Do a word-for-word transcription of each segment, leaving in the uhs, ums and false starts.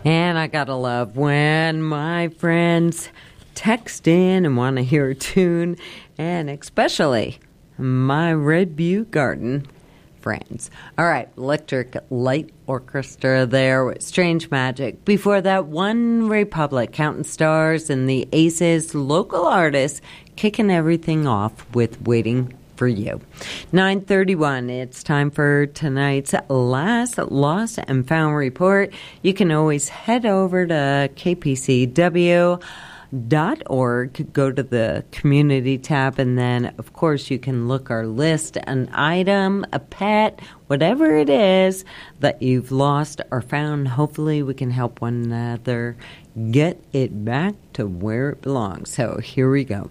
And I gotta love when my friends text in and want to hear a tune, and especially my Red Butte Garden friends. All right, Electric Light Orchestra there with Strange Magic. Before that, One Republic, Counting Stars, and the Aces, local artists, kicking everything off with Waiting for You. nine thirty-one, it's time for tonight's last lost and found report. You can always head over to K P C W dot org, go to the community tab, and then of course you can look our list, an item, a pet, whatever it is that you've lost or found. Hopefully we can help one another get it back to where it belongs. So here we go.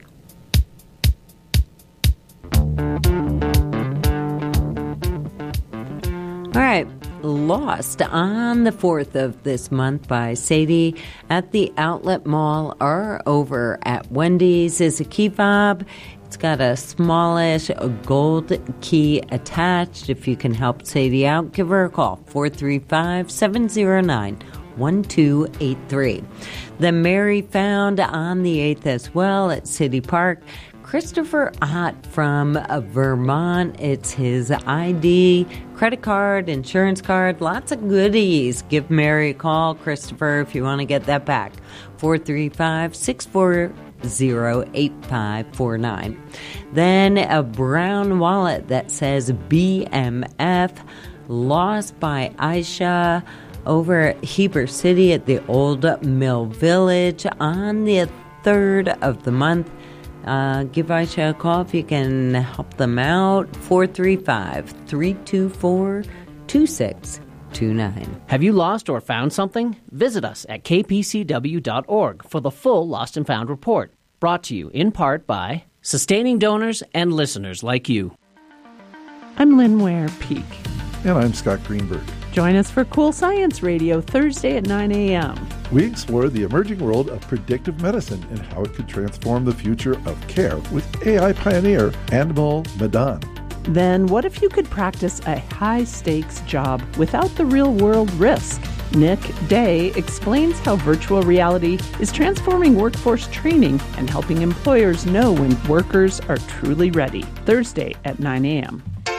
All right, Lost on the fourth of this month by Sadie at the Outlet Mall or over at Wendy's is a key fob. It's got a smallish gold key attached. If you can help Sadie out, give her a call, four three five, seven zero nine, one two eight three. The Mary found on the eighth as well at City Park. Christopher Ott from Vermont. It's his I D, credit card, insurance card, lots of goodies. Give Mary a call, Christopher, if you want to get that back. four three five, six four zero, eight five four nine. Then a brown wallet that says B M F, lost by Aisha over at Heber City at the Old Mill Village on the third of the month. Uh, give Aisha a call if you can help them out. four three five, three two four, two six two nine. Have you lost or found something? Visit us at K P C W dot org for the full Lost and Found report. Brought to you in part by sustaining donors and listeners like you. I'm Lynn Ware Peak. And I'm Scott Greenberg. Join us for Cool Science Radio Thursday at nine a.m. We explore the emerging world of predictive medicine and how it could transform the future of care with A I pioneer Anmol Madan. Then what if you could practice a high-stakes job without the real-world risk? Nick Day explains how virtual reality is transforming workforce training and helping employers know when workers are truly ready. Thursday at nine a.m.